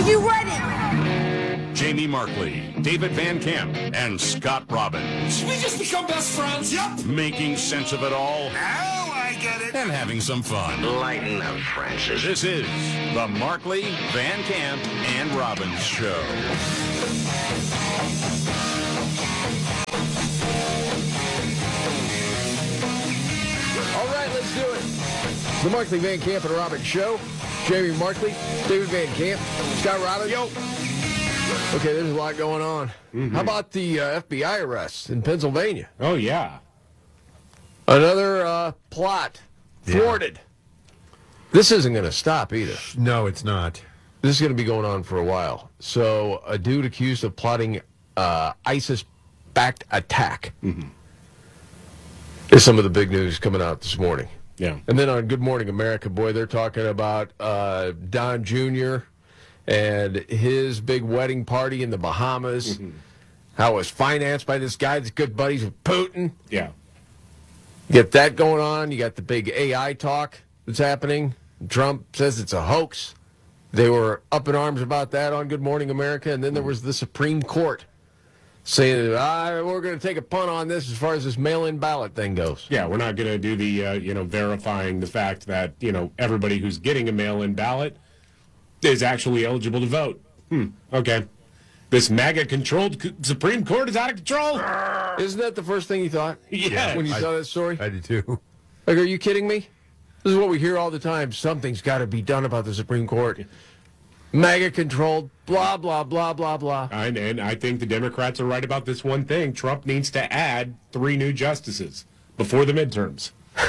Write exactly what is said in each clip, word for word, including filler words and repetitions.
you ready? Jamie Markley, David Van Camp, and Scott Robbins. We just become best friends. Yep. Making sense of it all. Now I get it. And having some fun. Lighten up, Francis. This is the Markley, Van Camp, and Robbins Show. All right, let's do it. The Markley, Van Camp, and Robbins Show. Jamie Markley, David Van Camp, Scott Robbins. Yo. Okay, there's a lot going on. Mm-hmm. How about the uh, F B I arrest in Pennsylvania? Oh, yeah. Another uh, plot thwarted. Yeah. This isn't going to stop either. No, it's not. This is going to be going on for a while. So, a dude accused of plotting uh, ISIS-backed attack mm-hmm. is some of the big news coming out this morning. Yeah. And then on Good Morning America, boy, they're talking about uh, Don Junior and his big wedding party in the Bahamas, mm-hmm. how it was financed by this guy that's good buddies with Putin. Yeah. You get that going on. You got the big A I talk that's happening. Trump says it's a hoax. They were up in arms about that on Good Morning America. And then there was the Supreme Court saying that ah, we're going to take a punt on this as far as this mail-in ballot thing goes. Yeah, we're not going to do the, uh, you know, verifying the fact that, you know, everybody who's getting a mail-in ballot is actually eligible to vote. Hmm, okay. This MAGA-controlled Supreme Court is out of control. Isn't that the first thing you thought? Yeah. When you I, saw that story? I did too. Like, are you kidding me? This is what we hear all the time. Something's got to be done about the Supreme Court. MAGA-controlled, blah, blah, blah, blah, blah. And, and I think the Democrats are right about this one thing. Trump needs to add three new justices before the midterms.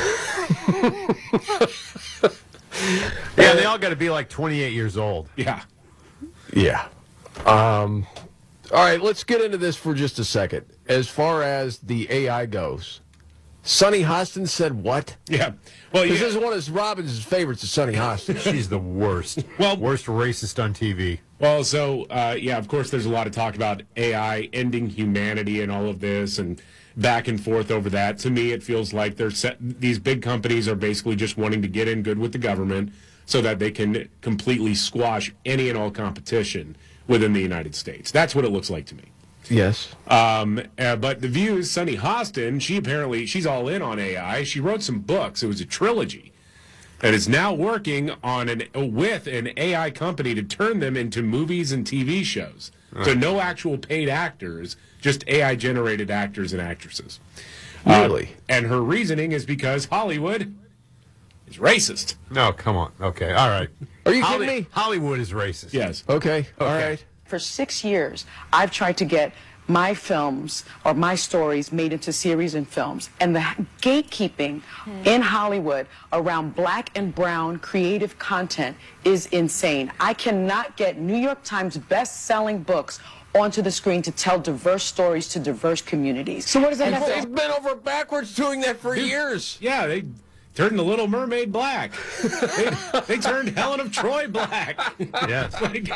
Yeah, they all got to be like twenty-eight years old. Yeah. Yeah. Um, all right, let's get into this for just a second. As far as the A I goes, Sonny Hostin said what? Yeah. Well, This yeah. is one of Robbins' favorites, is Sonny Hostin. She's the worst. Well- worst racist on T V. Well, so, uh, yeah, of course, there's a lot of talk about A I ending humanity and all of this and back and forth over that. To me, it feels like they're set, these big companies are basically just wanting to get in good with the government so that they can completely squash any and all competition within the United States. That's what it looks like to me. Yes. Um, uh, but the View's Sonny Hostin, she apparently, she's all in on A I. She wrote some books. It was a trilogy. And is now working on an with an A I company to turn them into movies and T V shows. So no actual paid actors, just A I-generated actors and actresses. Really? Uh, and her reasoning is because Hollywood is racist. No, come on. Okay, all right. Are you Holly- kidding me? Hollywood is racist. Yes. Okay, all right. For six years, I've tried to get my films or my stories made into series and films. And the gatekeeping in Hollywood around black and brown creative content is insane. I cannot get New York Times best-selling books onto the screen to tell diverse stories to diverse communities. So what does that have to They've been over backwards doing that for years. Yeah, they turned the Little Mermaid black. they, they turned Helen of Troy black. Yes. Like,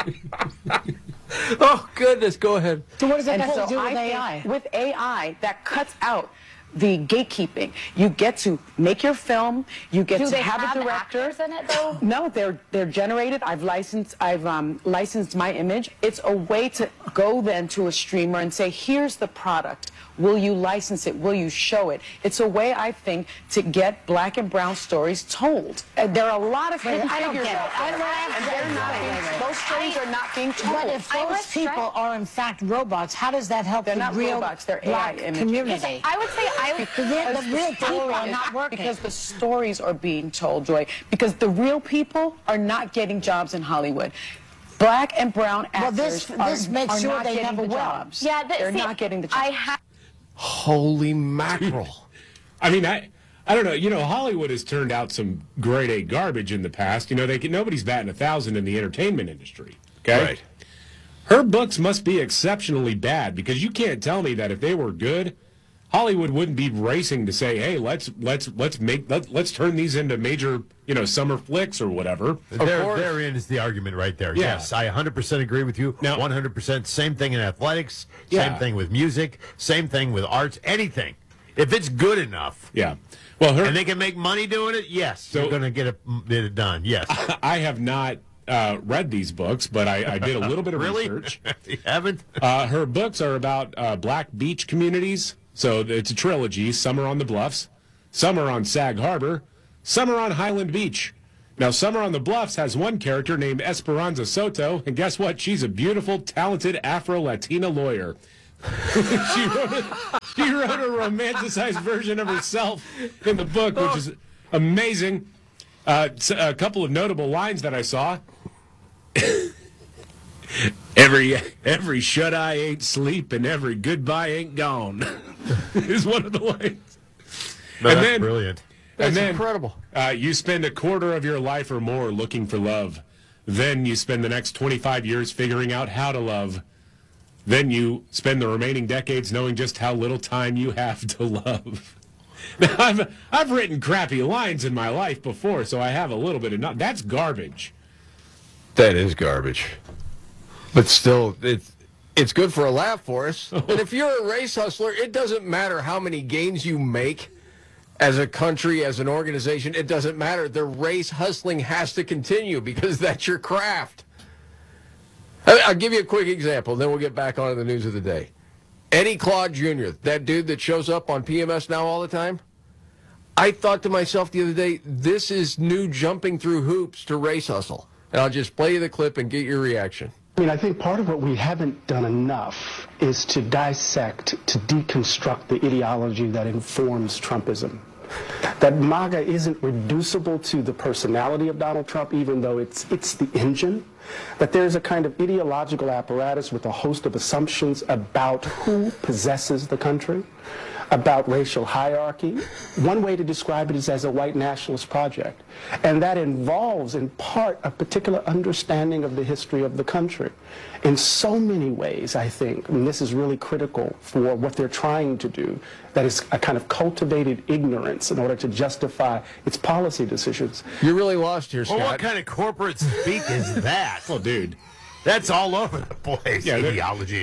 Oh, goodness, go ahead. So what does that And have so to do with I A I? think with A I, that cuts out the gatekeeping. You get to make your film. You get Do to they have, have a director. actors in it, though? No, they're they're generated. I've licensed. I've um, licensed my image. It's a way to go then to a streamer and say, "Here's the product. Will you license it? Will you show it?" It's a way, I think, to get black and brown stories told. Uh, there are a lot of hidden I don't figures get it. out there, I don't and they're not Wait, being, wait, wait. those stories I- are not being told. But if I those was people trying- are in fact robots, how does that help They're the not real robots, they're A I black images. community? I would say I would. Because the, the real people are not working. Because the stories are being told, Joy. Because the real people are not getting jobs in Hollywood. Black and brown actors Well, this- are, this makes are sure not they getting never the will. jobs. Yeah, the, they're see, not getting the jobs. I have. Holy mackerel. I mean, I I don't know. You know, Hollywood has turned out some grade A garbage in the past. You know, they can, nobody's batting a thousand in the entertainment industry. Okay. Right. Her books must be exceptionally bad because you can't tell me that if they were good, Hollywood wouldn't be racing to say, "Hey, let's let's let's make let, let's turn these into major, you know, summer flicks or whatever." There, course. therein is the argument right there. Yeah. Yes, I one hundred percent agree with you. Now- one hundred percent. Same thing in athletics. Yeah. Same thing with music. Same thing with arts. Anything. If it's good enough Yeah. Well, her and they can make money doing it, yes, So- they're going to get it, get it done. Yes. I have not uh, read these books, but I, I did a little bit of Really? research. You haven't? Uh, her books are about uh, black beach communities. So it's a trilogy. Some are on the Bluffs, some are on Sag Harbor, some are on Highland Beach. Now, Summer on the Bluffs has one character named Esperanza Soto, and guess what? She's a beautiful, talented Afro-Latina lawyer. she, wrote a, she wrote a romanticized version of herself in the book, which is amazing. Uh, a couple of notable lines that I saw. every every shut-eye ain't sleep, and every goodbye ain't gone, is one of the lines. No, and that's then, brilliant. That's and then, incredible. Uh, you spend a quarter of your life or more looking for love. Then you spend the next twenty-five years figuring out how to love. Then you spend the remaining decades knowing just how little time you have to love. Now, I've, I've written crappy lines in my life before, so I have a little bit of... No- that's garbage. That is garbage. But still, it's, it's good for a laugh for us. And if you're a race hustler, it doesn't matter how many gains you make as a country, as an organization. It doesn't matter. The race hustling has to continue because that's your craft. I- I'll give you a quick example, then we'll get back on to the news of the day. Eddie Claude Junior, that dude that shows up on P M S now all the time, I thought to myself the other day, this is new jumping through hoops to race hustle. And I'll just play you the clip and get your reaction. I mean, I think part of what we haven't done enough is to dissect, to deconstruct the ideology that informs Trumpism. That MAGA isn't reducible to the personality of Donald Trump, even though it's it's the engine. That there's a kind of ideological apparatus with a host of assumptions about who possesses the country, about racial hierarchy. One way to describe it is as a white nationalist project. And that involves, in part, a particular understanding of the history of the country. In so many ways, I think, and this is really critical for what they're trying to do, that is a kind of cultivated ignorance in order to justify its policy decisions. You're really lost here, Scott. Well, what kind of corporate speak is that? Well, dude. That's all over the place. Yeah, they're- Ideology.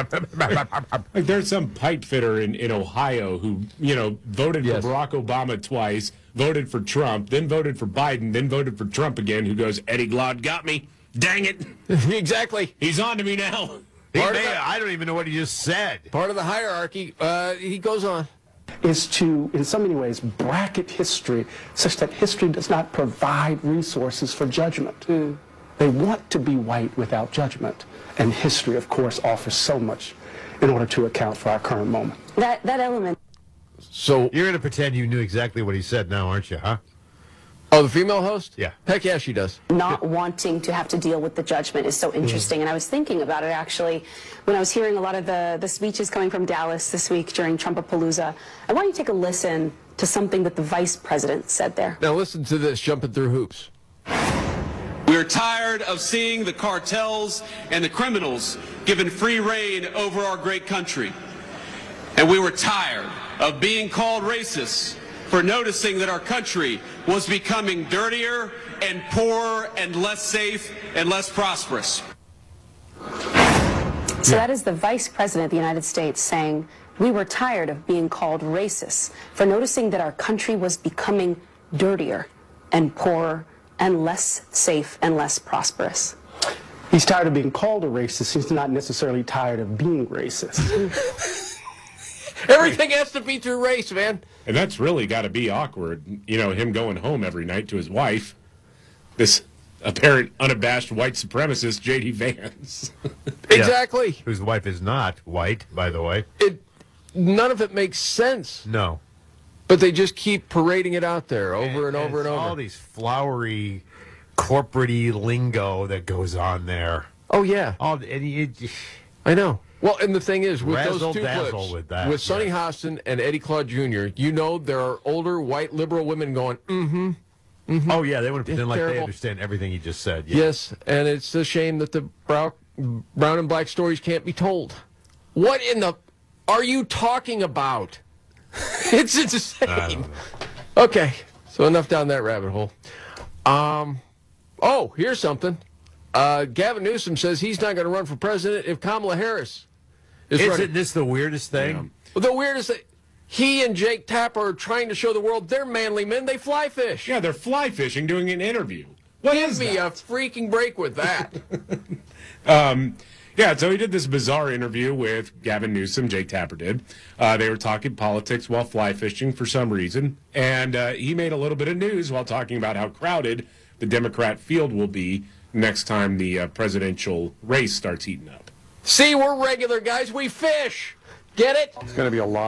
Like there's some pipe fitter in, in Ohio who, you know, voted Yes. for Barack Obama twice, voted for Trump, then voted for Biden, then voted for Trump again, who goes, Eddie Glaude got me. Dang it. Exactly. He's on to me now. He Part of may- that- I don't even know what he just said. Part of the hierarchy. Uh, he goes on. Is to, in so many ways, bracket history such that history does not provide resources for judgment. They want to be white without judgment. And history, of course, offers so much in order to account for our current moment. That, that element. So, You're going to pretend you knew exactly what he said now, aren't you, huh? oh, the female host? Yeah. Heck yeah, she does. Not wanting to have to deal with the judgment is so interesting. And I was thinking about it, actually, when I was hearing a lot of the, the speeches coming from Dallas this week during Trumpapalooza. I want you to take a listen to something that the vice president said there. Now listen to this, jumping through hoops. We're tired of seeing the cartels and the criminals given free rein over our great country. And we were tired of being called racist for noticing that our country was becoming dirtier and poorer and less safe and less prosperous. So that is the vice president of the United States saying, we were tired of being called racist for noticing that our country was becoming dirtier and poorer and less safe and less prosperous. He's tired of being called a racist. He's not necessarily tired of being racist. Everything has to be through race, man. And that's really got to be awkward, you know, him going home every night to his wife, this apparent unabashed white supremacist, J D Vance. Exactly. Whose wife is not white, by the way. It, none of it makes sense. No. But they just keep parading it out there over and, over it's and over. all these flowery, corporate-y lingo that goes on there. Oh, yeah. All and it, I know. Well, and the thing is, with those two Razzle-dazzle clips, with that, with Sonny yes. Hostin and Eddie Claude Junior, you know there are older white liberal women going, mm-hmm, mm-hmm. Oh, yeah, they want to pretend like they terrible. understand everything he just said. Yeah. Yes, and it's a shame that the brown, brown and black stories can't be told. What in the are you talking about? It's insane. Okay, so enough down that rabbit hole. Um, oh, here's something. Uh, Gavin Newsom says he's not going to run for president if Kamala Harris is Isn't running. this the weirdest thing? Yeah. Well, the weirdest thing, he and Jake Tapper are trying to show the world they're manly men. They fly fish. Yeah, they're fly fishing doing an interview. What Give is me that? a freaking break with that. Um, yeah, so he did this bizarre interview with Gavin Newsom, Jake Tapper did. Uh, they were talking politics while fly fishing for some reason, and uh, he made a little bit of news while talking about how crowded the Democrat field will be next time the uh, presidential race starts heating up. See, we're regular guys. We fish. Get it? It's going to be a lot.